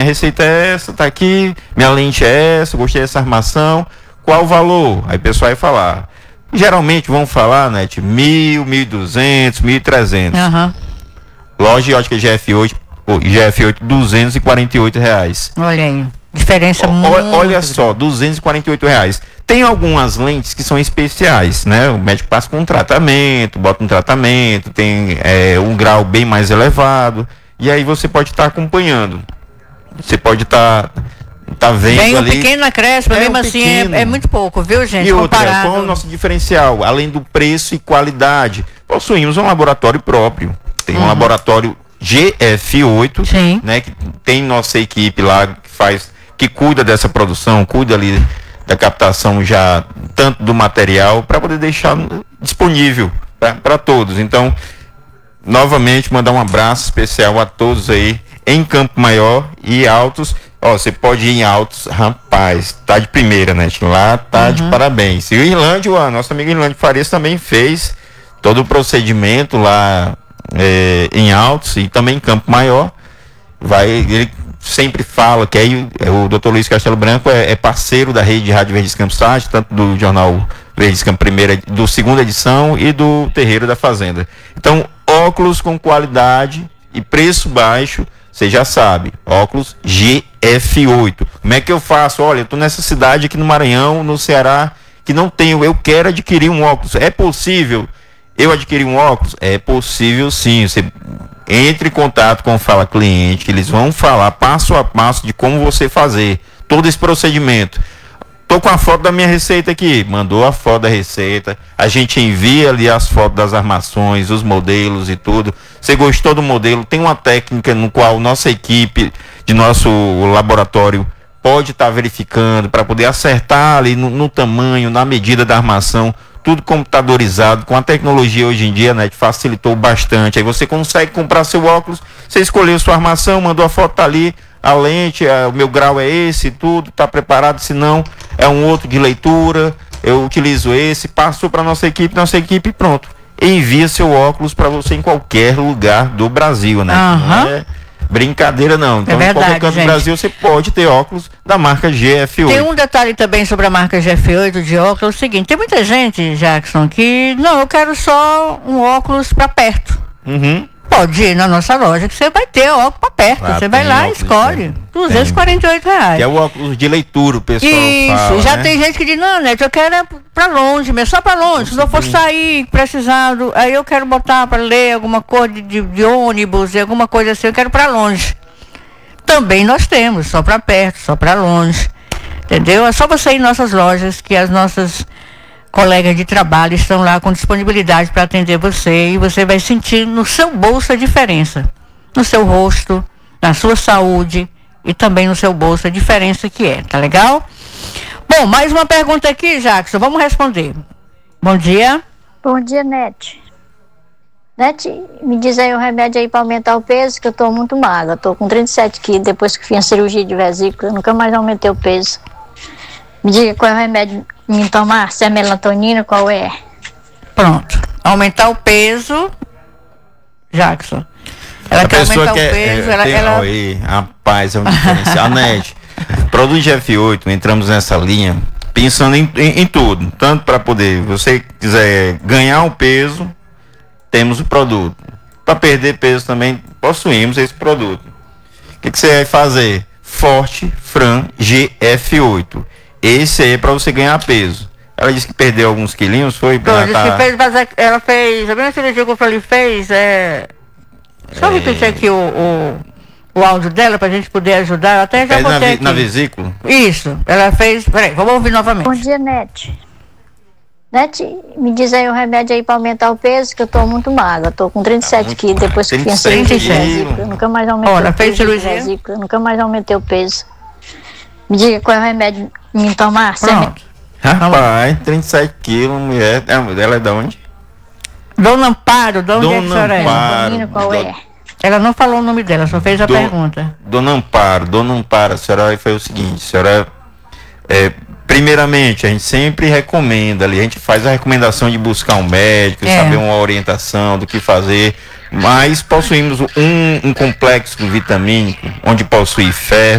receita é essa, tá aqui, minha lente é essa, gostei dessa armação, qual o valor? Aí o pessoal vai falar. Geralmente vão falar, né, de 1.000, 1.200, 1.300. Loja de ótica GF8, R$248. Olha aí, diferença muito. Olha só, R$248. Tem algumas lentes que são especiais, né? O médico passa com um tratamento, bota um tratamento, tem um grau bem mais elevado, e aí você pode estar acompanhando. Você pode estar vendo tem ali. Tem um pequeno acréscimo, mesmo assim é muito pouco, viu, gente? E outra, qual é o nosso diferencial? Além do preço e qualidade, possuímos um laboratório próprio. Tem um laboratório GF8, sim, né? Que tem nossa equipe lá que cuida dessa produção, cuida ali da captação já tanto do material para poder deixar disponível para todos. Então, novamente, mandar um abraço especial a todos aí em Campo Maior e Altos. Ó, você pode ir em Altos, rapaz, tá de primeira, né? Lá tá de parabéns. E o Irlândio, a nossa amiga Irlândio Farias também fez todo o procedimento lá em Altos e também em Campo Maior. Ele sempre fala que aí o Dr. Luiz Castelo Branco é parceiro da rede de Rádio Verdes Campos Site, tanto do jornal Verdes Campos do segunda edição e do Terreiro da Fazenda. Então, óculos com qualidade e preço baixo, você já sabe, óculos GF8. Como é que eu faço? Olha, eu tô nessa cidade aqui no Maranhão, no Ceará, que não tenho, eu quero adquirir um óculos. É possível eu adquirir um óculos? É possível sim. Você entre em contato com o Fala Cliente, que eles vão falar passo a passo de como você fazer todo esse procedimento. Tô com a foto da minha receita aqui, mandou a foto da receita, a gente envia ali as fotos das armações, os modelos e tudo. Você gostou do modelo? Tem uma técnica no qual nossa equipe de nosso laboratório pode estar verificando para poder acertar ali no tamanho, na medida da armação. Tudo computadorizado, com a tecnologia hoje em dia, né, facilitou bastante. Aí você consegue comprar seu óculos, você escolheu sua armação, mandou a foto, tá ali, a lente, o meu grau é esse, tudo, tá preparado, se não, é um outro de leitura, eu utilizo esse, passou para nossa equipe, pronto. Envia seu óculos para você em qualquer lugar do Brasil, né? Não é brincadeira não. Então, verdade, em qualquer canto do Brasil você pode ter óculos da marca GF8. Tem um detalhe também sobre a marca GF8 de óculos, é o seguinte, tem muita gente, Jackson, que não, eu quero só um óculos para perto. Pode ir na nossa loja que você vai ter óculos para perto. Você vai lá e escolhe. R$248. Que é o óculos de leitura, o pessoal fala. Isso, já tem gente que diz, não, Neto, eu quero para longe, mas só para longe. Se eu for sair, precisado, aí eu quero botar para ler alguma coisa de ônibus, alguma coisa assim, eu quero para longe. Também nós temos, só para perto, só para longe. Entendeu? É só você ir em nossas lojas, que as nossas colegas de trabalho estão lá com disponibilidade para atender você, e você vai sentir no seu bolso a diferença, no seu rosto, na sua saúde e também no seu bolso a diferença que é, tá legal? Bom, mais uma pergunta aqui, Jackson, vamos responder. Bom dia. Bom dia, Nete. Nete, me diz aí um remédio aí para aumentar o peso, que eu tô muito magra, tô com 37 quilos depois que fiz a cirurgia de vesícula, eu nunca mais aumentei o peso. Me diga qual é o remédio me tomar, se é melatonina, qual é? Pronto. Aumentar o peso, Jackson. Ela quer aumentar o peso, rapaz, é um diferencial. Nete, produto GF8, entramos nessa linha pensando em tudo, tanto para poder, você quiser ganhar um peso, temos o produto. Para perder peso também, possuímos esse produto. O que você vai fazer? Forte Fran GF8. Esse aí é para você ganhar peso. Ela disse que perdeu alguns quilinhos, foi? Ela fez, a mesma cirurgia que eu falei, só repetir aqui o áudio dela pra gente poder ajudar. Eu até já botei aqui. Na vesícula? Isso, ela fez, peraí, vamos ouvir novamente. Bom dia, Nete. Nete, me diz aí um remédio aí pra aumentar o peso, que eu tô muito magra, tô com 37 quilos depois que fiz a cirurgia de vesícula, eu nunca mais aumentei o peso. Eu nunca mais aumentei o peso. Me diga qual é o remédio me tomar. Pronto. Rapaz, 37 quilos, mulher. Ela é de onde? Dona Amparo, de onde é que a senhora é? Qual é? Ela não falou o nome dela, só fez a pergunta. Dona Amparo, a senhora foi o seguinte, a senhora, primeiramente, a gente sempre recomenda ali, a gente faz a recomendação de buscar um médico, saber uma orientação do que fazer, mas possuímos um complexo vitamínico, onde possui ferro,